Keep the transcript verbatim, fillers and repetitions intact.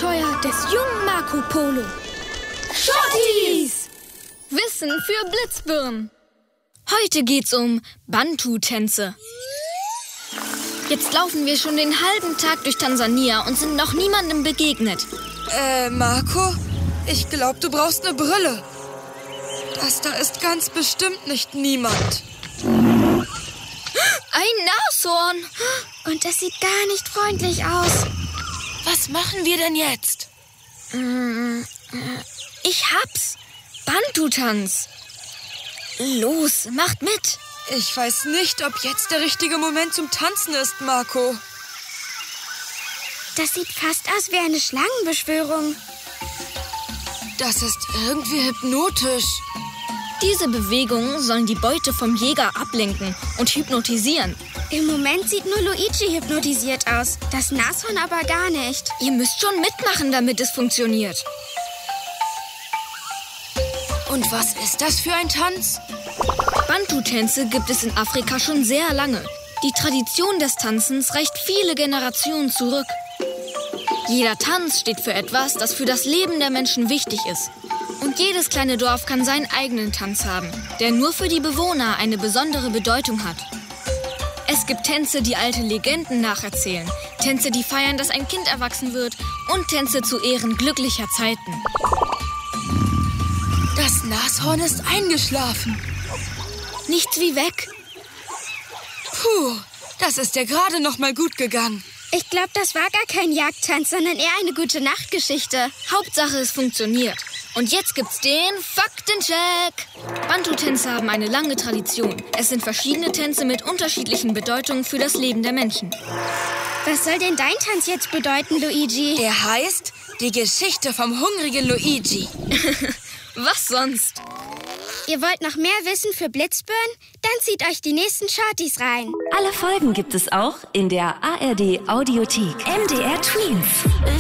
Abenteuer des jungen Marco Polo. Shorties! Wissen für Blitzbirnen. Heute geht's um Bantu-Tänze. Jetzt laufen wir schon den halben Tag durch Tansania und sind noch niemandem begegnet. Äh, Marco? Ich glaube, du brauchst eine Brille. Das da ist ganz bestimmt nicht niemand. Ein Nashorn. Und das sieht gar nicht freundlich aus. Was machen wir denn jetzt? Ich hab's. Bantu-Tanz. Los, macht mit. Ich weiß nicht, ob jetzt der richtige Moment zum Tanzen ist, Marco. Das sieht fast aus wie eine Schlangenbeschwörung. Das ist irgendwie hypnotisch. Diese Bewegungen sollen die Beute vom Jäger ablenken und hypnotisieren. Im Moment sieht nur Luigi hypnotisiert aus, das Nashorn aber gar nicht. Ihr müsst schon mitmachen, damit es funktioniert. Und was ist das für ein Tanz? Bantu-Tänze gibt es in Afrika schon sehr lange. Die Tradition des Tanzens reicht viele Generationen zurück. Jeder Tanz steht für etwas, das für das Leben der Menschen wichtig ist. Und jedes kleine Dorf kann seinen eigenen Tanz haben, der nur für die Bewohner eine besondere Bedeutung hat. Es gibt Tänze, die alte Legenden nacherzählen, Tänze, die feiern, dass ein Kind erwachsen wird und Tänze zu Ehren glücklicher Zeiten. Das Nashorn ist eingeschlafen. Nichts wie weg. Puh, das ist ja gerade noch mal gut gegangen. Ich glaube, das war gar kein Jagdtanz, sondern eher eine gute Nachtgeschichte. Hauptsache, es funktioniert. Und jetzt gibt's den Faktencheck. Bantu-Tänze haben eine lange Tradition. Es sind verschiedene Tänze mit unterschiedlichen Bedeutungen für das Leben der Menschen. Was soll denn dein Tanz jetzt bedeuten, Luigi? Der heißt Die Geschichte vom hungrigen Luigi. Was sonst? Ihr wollt noch mehr Wissen für Blitzbirnen? Dann zieht euch die nächsten Shorties rein. Alle Folgen gibt es auch in der A R D Audiothek. M D R Tweens.